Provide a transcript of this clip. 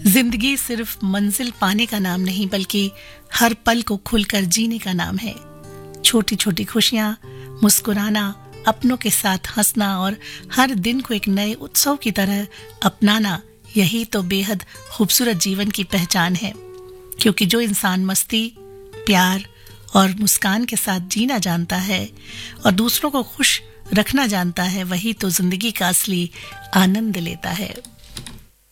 जिंदगी सिर्फ मंजिल पाने का नाम नहीं, बल्कि हर पल को खुलकर जीने का नाम है। छोटी छोटी खुशियां, मुस्कुराना, अपनों के साथ हंसना और हर दिन को एक नए उत्सव की तरह अपनाना, यही तो बेहद खूबसूरत जीवन की पहचान है। क्योंकि जो इंसान मस्ती, प्यार और मुस्कान के साथ जीना जानता है और दूसरों को खुश रखना जानता है, वही तो जिंदगी का असली आनंद लेता है।